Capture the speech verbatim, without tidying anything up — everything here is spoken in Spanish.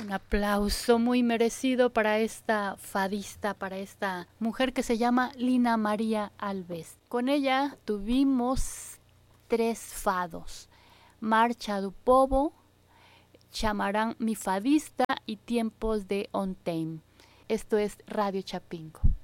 Un aplauso muy merecido para esta fadista, para esta mujer que se llama Lina María Alves. Con ella tuvimos tres fados: Marcha do Povo, Chamarán mi Fadista y Tiempos de On Time. Esto es Radio Chapingo.